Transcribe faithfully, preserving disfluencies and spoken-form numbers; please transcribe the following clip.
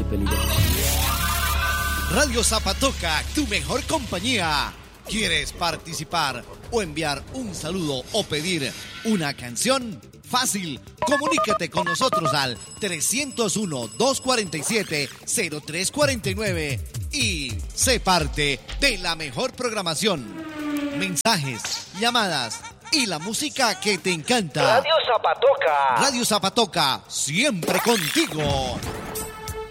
y peligroso. Radio Zapatoca, tu mejor compañía. ¿Quieres participar o enviar un saludo o pedir una canción? Fácil, comunícate con nosotros al trescientos uno, doscientos cuarenta y siete, cero tres cuarenta y nueve y sé parte de la mejor programación. Mensajes, llamadas y la música que te encanta. Radio Zapatoca. Radio Zapatoca, siempre contigo.